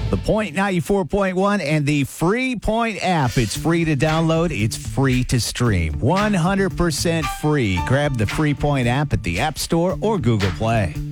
The Point 94.1 and the Free Point app. It's free to download. It's free to stream. 100% free. Grab the Free Point app at the App Store or Google Play.